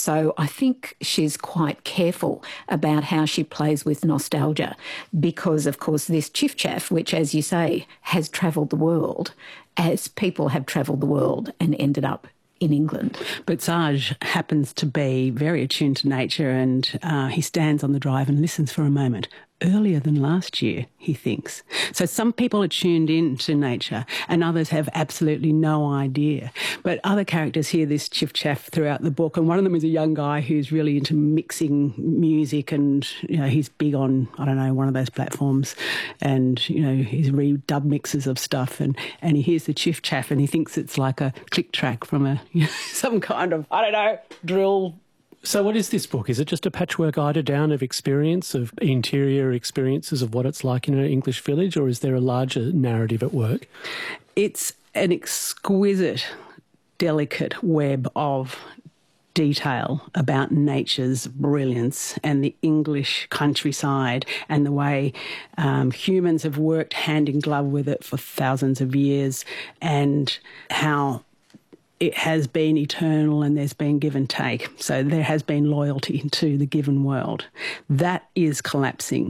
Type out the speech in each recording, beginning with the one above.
So I think she's quite careful about how she plays with nostalgia because, of course, this Chiff Chaff, which, as you say, has travelled the world, as people have travelled the world and ended up in England. But Sarge happens to be very attuned to nature, and he stands on the drive and listens for a moment. Earlier than last year, he thinks. So some people are tuned in to nature and others have absolutely no idea. But other characters hear this Chiff Chaff throughout the book, and one of them is a young guy who's really into mixing music, and, you know, he's big on, I don't know, one of those platforms, and, you know, he's dub mixes of stuff, and he hears the Chiff Chaff and he thinks it's like a click track from a, you know, some kind of, I don't know, drill. So what is this book? Is it just a patchwork eider-down of experience, of interior experiences of what it's like in an English village, or is there a larger narrative at work? It's an exquisite, delicate web of detail about nature's brilliance and the English countryside and the way humans have worked hand in glove with it for thousands of years, and how it has been eternal and there's been give and take. So there has been loyalty to the given world. That is collapsing.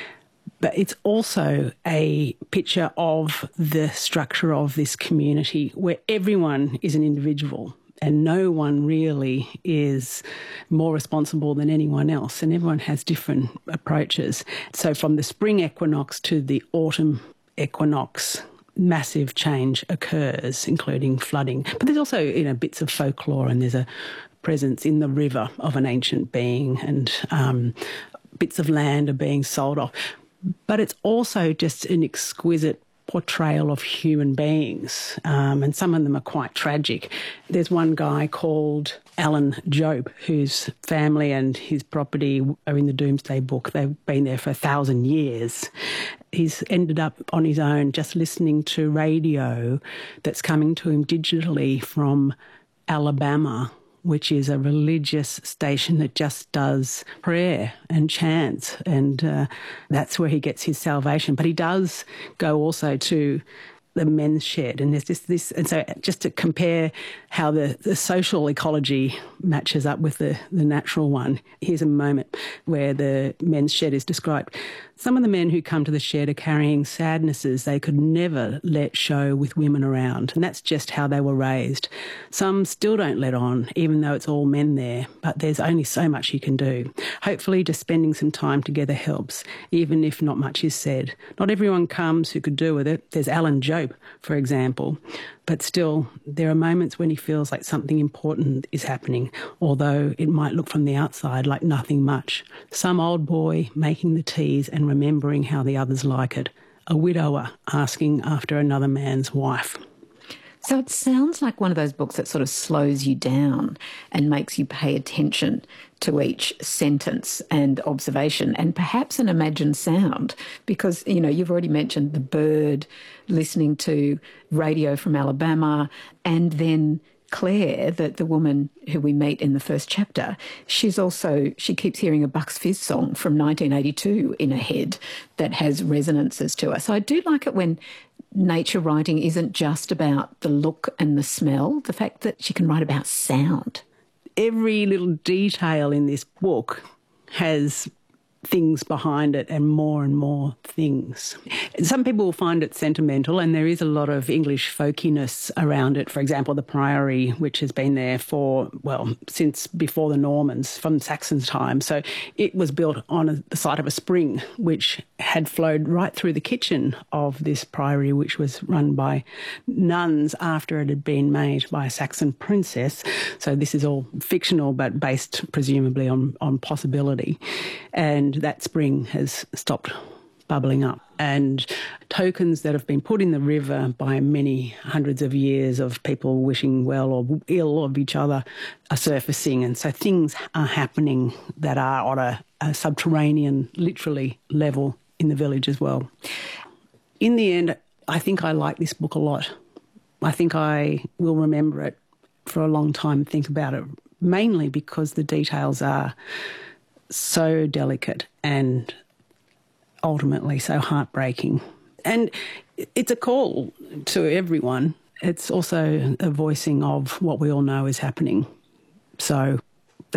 But it's also a picture of the structure of this community where everyone is an individual and no one really is more responsible than anyone else, and everyone has different approaches. So from the spring equinox to the autumn equinox, massive change occurs, including flooding. But there's also, you know, bits of folklore, and there's a presence in the river of an ancient being, and bits of land are being sold off. But it's also just an exquisite portrayal of human beings, and some of them are quite tragic. There's one guy called Alan Jope, whose family and his property are in the Doomsday Book. They've been there for 1,000 years. He's ended up on his own just listening to radio that's coming to him digitally from Alabama, which is a religious station that just does prayer and chants, and that's where he gets his salvation. But he does go also to the men's shed, and there's just this, and so just to compare how the social ecology matches up with the natural one, here's a moment where the men's shed is described. Some of the men who come to the shed are carrying sadnesses they could never let show with women around, and that's just how they were raised. Some still don't let on, even though it's all men there, but there's only so much you can do. Hopefully just spending some time together helps, even if not much is said. Not everyone comes who could do with it. There's Alan Jope, for example, but still there are moments when he feels like something important is happening, although it might look from the outside like nothing much. Some old boy making the teas and remembering how the others like it. A widower asking after another man's wife. So it sounds like one of those books that sort of slows you down and makes you pay attention to each sentence and observation and perhaps an imagined sound, because, you know, you've already mentioned the bird listening to radio from Alabama, and then Claire, the woman who we meet in the first chapter, she keeps hearing a Bucks Fizz song from 1982 in her head that has resonances to her. So I do like it when nature writing isn't just about the look and the smell, the fact that she can write about sound. Every little detail in this book has things behind it and more things. Some people will find it sentimental, and there is a lot of English folkiness around it. For example, the Priory, which has been there for, well, since before the Normans, from Saxon's time. So it was built on the site of a spring which had flowed right through the kitchen of this Priory, which was run by nuns after it had been made by a Saxon princess. So this is all fictional but based presumably on possibility. And that spring has stopped bubbling up. And tokens that have been put in the river by many hundreds of years of people wishing well or ill of each other are surfacing. And so things are happening that are on a subterranean, literally, level in the village as well. In the end, I think I like this book a lot. I think I will remember it for a long time and think about it, mainly because the details are so delicate and ultimately so heartbreaking. And it's a call to everyone. It's also a voicing of what we all know is happening. So